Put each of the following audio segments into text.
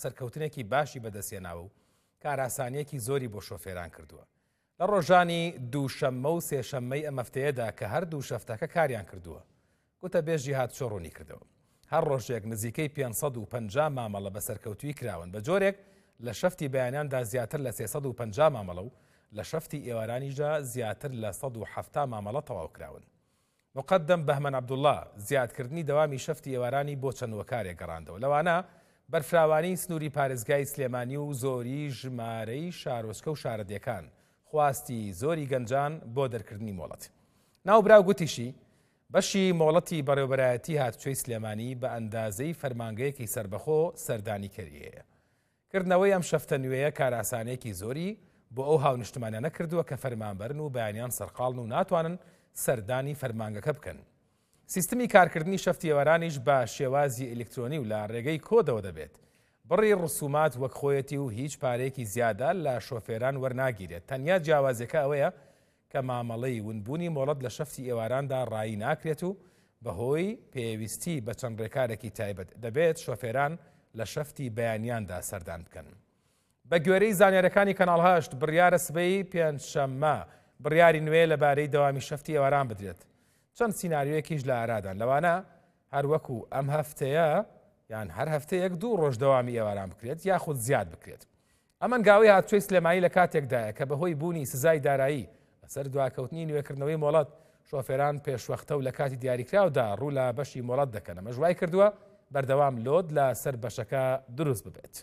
سەرکەوتنێکی باشی بەدەستێناوە و کاراسانیەکی زۆری بۆ شۆفێران کردووە. لە ڕۆژانی دووشەممە و سێشەممەی ئەم هەفتەیەدا کە هەردوو شەفتەکە کاریان کردووە، گوتە بێژی هاتچۆ ڕوونی کردەوە. هەر ڕۆژێک نزیکەی 550 مامەڵە بە سەرکەوتوی کراون، بە جۆرێک لە شەفتی بەیانیاندا زیاتر لە 350 مامەڵە و لە شەفتی ئێوارانیشدا زیاتر لە 170 مامەڵە تەواو کراون. مقدم بەهمەن عەبدوڵڵا زیادکردنی دەوامی شەفتی ئێوارانی بۆ چەند وەکارێک گەڕاندەوە. لەوانە بەرفراوانی سنووری پارێزگای سلێمانی و زۆری ژمارەی شارۆچکە و شارەدیەکان خواستی زۆری گەنجان بۆ دەرکردنی مۆڵەت. ناوبراو گوتیشی بەشی مۆڵەتی بەڕێوەبەرایەتی هاتوچۆی سلێمانی بە ئەندازەی فەرمانگەیەکی سربەخۆ سەردانی کردیەیە. کردنەوەی ئەم شەفتە نوێیە کاراسانەیەکی زۆری بۆ ئەو هاونیشتمانیانە کردووە کە فەرمانبەرن و بەیانیان سەرقاڵن و ناتوانن سەردانی فەرمانگەکە بکەن. سیستمی کارکردنی شەفتی ئێوارانیش بە شێوازی ئەلکترۆنی و لە ڕێگەی کۆدەوە دەبێت. بڕی ڕسومات وەک خۆیەتی و هیچ پارێکی زیادە لە شۆفێران وەرناگیرێت. تەنیا جیاوازەکە ئەوەیە کە مامەڵەی ونبوونی مۆڵەت لە شەفتی ئێواراندا ڕایی ناکرێت و بەهۆی پێویستی بە چەند ڕێکارێکی تایبەت دەبێت شۆفێران لە شەفتی بەیانیاندا سەردان بکەن. بە گوێرەی زانیاریەکانی کەناڵ 8 بڕیارە سبەی پێنجشەممە بڕیاری نوێ لەبارەی دەوامی شەفتی ئێواران بدرێت. چەند سیناریۆیەکیش لە ئارادان لەوانە هەروەکو ئەم هەفتەیە یان هەر هەفتەیەک 2 ڕۆژ دەوامی ئێواران بکرێت یاخود زیاد بکرێت. ئەمەنگاوی هاتوچۆی سلێمانی لە کاتێکدایە کە بەهۆی بوونی سزای دارایی لەسەر دواکەوتنی نوێکردنەوەی مۆڵەت شۆفێران پێشوەختە و لە کاتی دیاریکراودا ڕوو لە بەشی مۆڵەت دەکەن. ئەمە ژوای کردووە بەردەوام لۆد لە سەر بەشەکە دروست ببێت.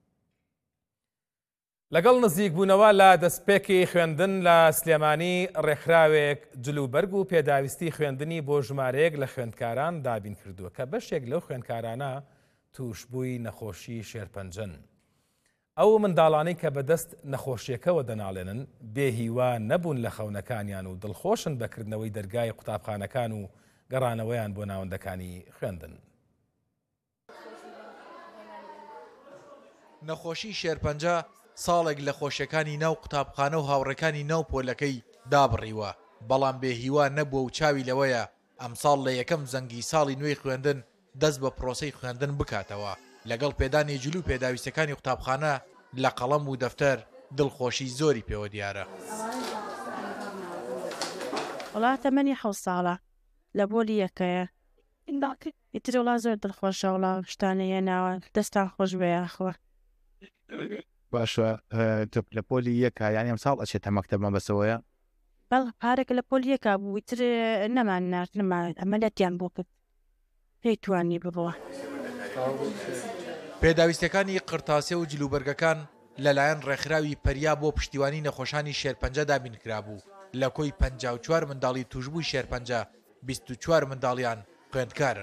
لەگەڵ نزیک بوونەوە لە دەستپێکی خوێندن لە سلێمانی ڕێکخراوێک جلوبەرگ و پێداویستی خوێندنی بۆ ژمارەیەک لە خوێندکاران دابین کردووە کە بەشێک لەو خوێندکارانە توشبووی نەخۆشی شێرپەنجەن. ئەو منداڵانەی کە بەدەست نەخۆشیەکەوە دەناڵێنن بێهیوا نەبوون لە خەونەکانیان و دڵخۆشن بەکردنەوەی دەرگای قوتابخانەکان و گەڕانەوەیان بۆ ناوەندەکانی خوێندن. نەخۆشی شێرپەنجە ساڵێک لە خۆشیەکانی ناو قوتابخانە و هاوڕێکانی ناو پۆلەکەی دابڕیوە، بەڵام بێهیوا نەبووە و چاوی لەوەیە ئەمساڵ لە یەکەم زەنگی ساڵی نوێی خوێندن دەست بە پرۆسەی خوێندن بکاتەوە. لەگەڵ پێدانی جلو پێداویستەکانی قوتابخانە لە قەڵەم و دەفتەر دڵخۆشی زۆری پێوە دیارە. وڵا تەمەنی 7 ساڵە لە بۆلی یەکەیە ئیتر وڵا زۆر دڵخۆشە وڵا شتانەیە ناوە دەستان خۆش بەیاخوە. باشە لە پۆلی یەکە یانی ئەم ساڵ ئەچێتە مەکتەبمان بەسەوەیە؟ بەڵ پارێک لە پۆلی یەکا بوو ئیتر نەمان نارد ئەمەلەتیان بۆ کرد پێی توانی ببەوە. پێداویستەکانی قرتاسێ و جلوبەرگەکان لەلایەن ڕێکخراوی پەریا بۆ پشتیوانی نەخۆشانی شێرپەنجە دابین کرابوو. لە کۆی 54 منداڵی توشبووی شێرپەنجە 24 منداڵیان خوێندکارن.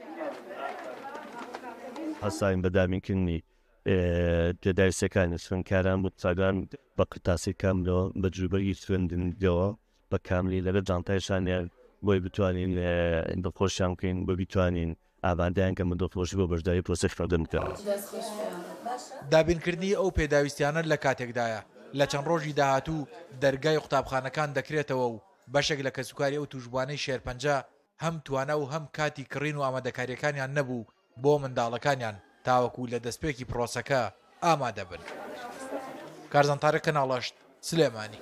هەستاین بە دابینکردنی پێداویستەکانی خوێندکاران بۆ چاگان بە قرتاسی کاملەوە بە جلوبەرگی خوێندنەوە بە کاملی لەگەڵ جانتایشانیان بۆی بتوانین دڵخۆشیان بکەین بۆ بیتوانین ئامادەیان کە دڵخۆشی بۆ بەشداری پرۆسەی خوێندن بکەن. دابینکردنی ئەو پێداویستیانە لە کاتێکدایە لە چەند ڕۆژی داهاتوو دەرگای قوتابخانەکان دەکرێتەوە و بەشێک لە کەسوکاری ئەو توشبوانەی شێرپەنجە هەم توانە و هەم کاتی کڕین و ئامادەکاریەکانیان نەبوو بۆ منداڵەکانیان تاوەکو لە دەستپێکی پرۆسەکە ئامادە بن. کارزانتارە کەناڵ 8 سلێمانی.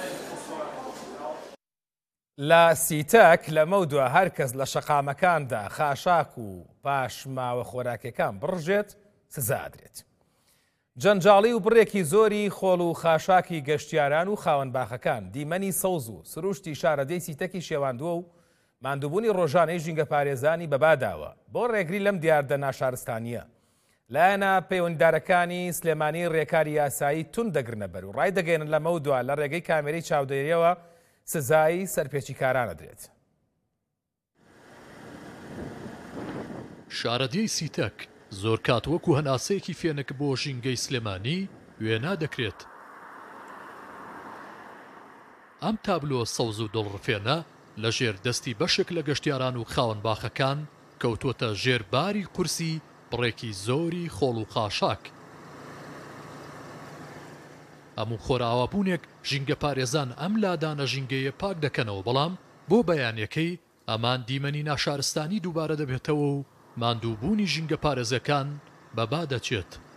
لە سیتەک لەمە دووە هەر کەس لە شەقامەکاندا خاشاک و پاش ماوە خۆراکەکان بڕژێت سزادرێت. جەنجاڵی و بڕێکی زۆری خۆڵ و خاشاکی گەشتیاران و خاوەنباخەکان دیمەنی سەوز و سروشتی شارەدەی سیتەکی شێواندووە و ماندووبوونی ڕۆژانەی ژینگە پارێزانی بەباداوە بۆ ڕێگری لەم دیاردە ناشارستانیە. لایەنە پەیوەندیدارەکانی سلێمانی ڕێکاری یاسایی تون دەگرنە بەر و ڕای دەگەێنن لەمە دووە لە ڕێگەی کامێرەی چاودێریەوە سزایی سەرپێچی کارانە درێت. شارەدەی سیتەک زۆر کات وەکو هەناسەیەکی فێنک بۆ ژینگەی سلێمانی وێنا دەکرێت. ئەم تابلۆ سەوز و دڵڕفێنە لە ژێر دەستی بەشێک لە گەشتیاران و خاوەنباخەکان کەوتووەتە ژێرباری قورسی بڕێکی زۆری خۆڵ و خاشاک. هەموو خۆراوەبوونێک ژینگە پارێزان ئەم لادانە ژینگەیە پاک دەکەنەوە، بەڵام بۆ بەیانیەکەی ئەمان دیمەنی ناشارستانی دووبارە دەبێتەوە و ماندووبوونی ژینگە پارێزەکان بەبا دەچێت.